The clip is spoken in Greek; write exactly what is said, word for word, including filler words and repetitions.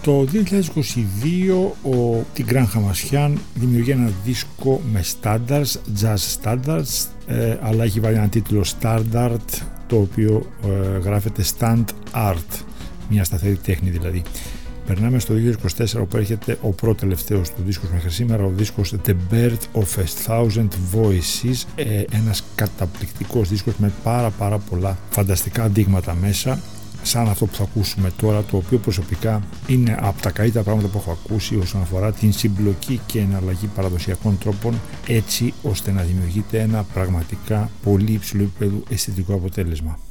Το δύο χιλιάδες είκοσι δύο ο Tigran Hamashian δημιουργεί ένα δίσκο με standards, jazz standards, ε, αλλά έχει βάλει ένα τίτλο Standard, το οποίο ε, γράφεται Stand Art, μια σταθερή τέχνη δηλαδή. Περνάμε στο δύο χιλιάδες είκοσι τέσσερα, όπου έρχεται ο πρώτο τελευταίος του δίσκος μέχρι σήμερα, ο δίσκος The Bird of a Thousand Voices, ε, ένας καταπληκτικός δίσκος με πάρα πάρα πολλά φανταστικά δείγματα μέσα, σαν αυτό που θα ακούσουμε τώρα, το οποίο προσωπικά είναι από τα καλύτερα πράγματα που έχω ακούσει όσον αφορά την συμπλοκή και εναλλαγή παραδοσιακών τρόπων, έτσι ώστε να δημιουργείται ένα πραγματικά πολύ υψηλό επίπεδο αισθητικό αποτέλεσμα.